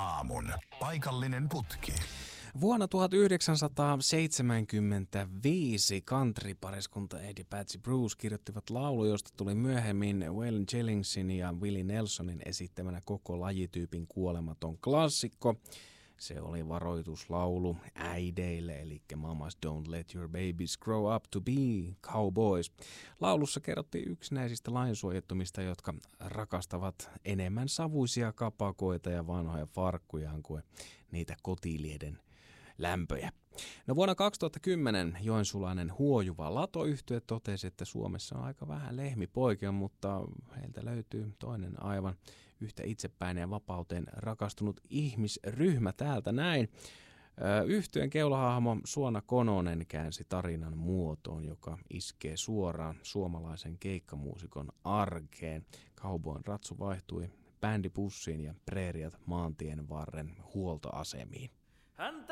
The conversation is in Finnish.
aamun paikallinen putki. Vuonna 1975 countrypariskunta Eddie Patsy Bruce kirjoittivat laulu, josta tuli myöhemmin Waylon Jenningsin ja Willie Nelsonin esittämänä koko lajityypin kuolematon klassikko. Se oli varoituslaulu äideille, eli Mamas Don't Let Your Babies Grow Up to Be Cowboys. Laulussa kerrottiin yksinäisistä lainsuojattomista, jotka rakastavat enemmän savuisia kapakoita ja vanhoja farkkujaan kuin niitä kotilieden lämpöjä. No vuonna 2010 joensulainen huojuva Lato-yhtye totesi, että Suomessa on aika vähän lehmipoikia, mutta heiltä löytyy toinen aivan yhtä itsepäinen ja vapauteen rakastunut ihmisryhmä täältä näin. Yhtyeen keulahahmo Suona Kononen käänsi tarinan muotoon, joka iskee suoraan suomalaisen keikkamuusikon arkeen. Cowboyn ratsu vaihtui bändipussiin ja preeriat maantien varren huoltoasemiin. Hän